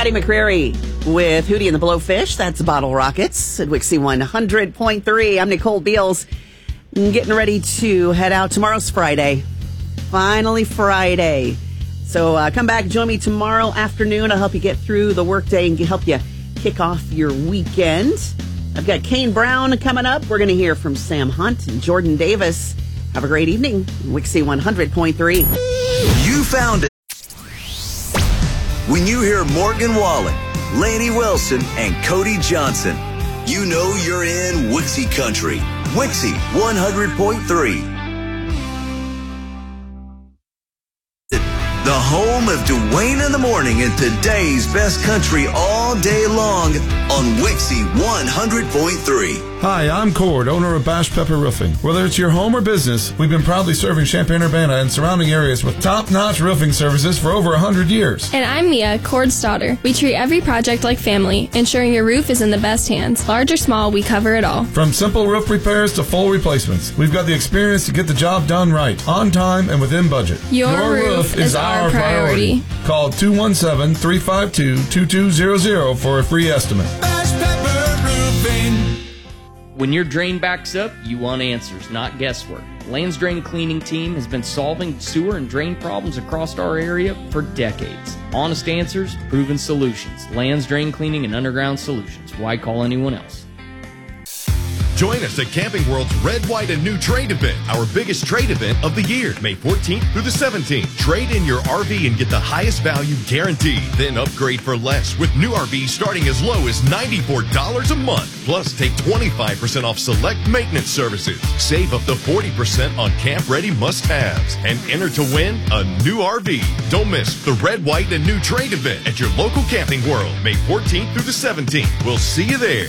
Scotty McCreary with Hootie and the Blowfish. That's Bottle Rockets at Wixie 100.3. I'm Nicole Beals. Getting ready to head out. Tomorrow's Friday. Finally Friday. So come back, join me tomorrow afternoon. I'll help you get through the workday and help you kick off your weekend. I've got Kane Brown coming up. We're going to hear from Sam Hunt and Jordan Davis. Have a great evening. Wixie 100.3. You found it. When you hear Morgan Wallen, Lainey Wilson, and Cody Johnson, you know you're in Wixie Country. Wixie 100.3. The home of Dwayne in the Morning and today's best country all day long on Wixie 100.3. Hi, I'm Cord, owner of Bash Pepper Roofing. Whether it's your home or business, we've been proudly serving Champaign-Urbana and surrounding areas with top-notch roofing services for over 100 years. And I'm Mia, Cord's daughter. We treat every project like family, ensuring your roof is in the best hands. Large or small, we cover it all. From simple roof repairs to full replacements, we've got the experience to get the job done right, on time and within budget. Your roof is our priority. Call 217-352-2200 for a free estimate. Bash Pepper Roofing. When your drain backs up, you want answers, not guesswork. Land's Drain Cleaning Team has been solving sewer and drain problems across our area for decades. Honest answers, proven solutions. Land's Drain Cleaning and Underground Solutions. Why call anyone else? Join us at Camping World's Red, White, and New Trade event, our biggest trade event of the year, May 14th through the 17th. Trade in your RV and get the highest value guaranteed. Then upgrade for less with new RVs starting as low as $94 a month. Plus, take 25% off select maintenance services. Save up to 40% on camp-ready must-haves. And enter to win a new RV. Don't miss the Red, White, and New Trade event at your local Camping World, May 14th through the 17th. We'll see you there.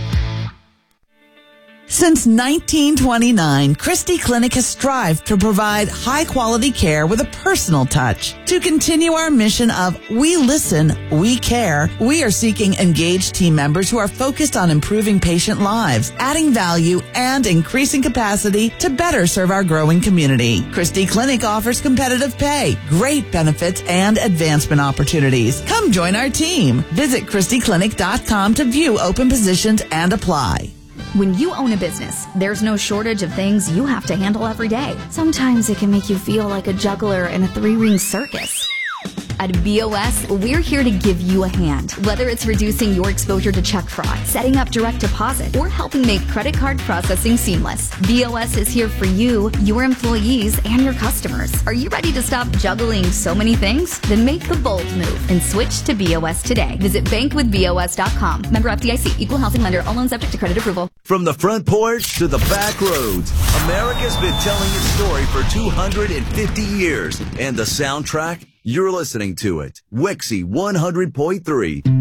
Since 1929, Christie Clinic has strived to provide high-quality care with a personal touch. To continue our mission of we listen, we care, we are seeking engaged team members who are focused on improving patient lives, adding value, and increasing capacity to better serve our growing community. Christie Clinic offers competitive pay, great benefits, and advancement opportunities. Come join our team. Visit ChristieClinic.com to view open positions and apply. When you own a business, there's no shortage of things you have to handle every day. Sometimes it can make you feel like a juggler in a three-ring circus. At BOS, we're here to give you a hand. Whether it's reducing your exposure to check fraud, setting up direct deposit, or helping make credit card processing seamless, BOS is here for you, your employees, and your customers. Are you ready to stop juggling so many things? Then make the bold move and switch to BOS today. Visit bankwithbos.com. Member FDIC. Equal housing lender. All loans subject to credit approval. From the front porch to the back roads, America's been telling its story for 250 years. And the soundtrack? You're listening to it. Wixie 100.3.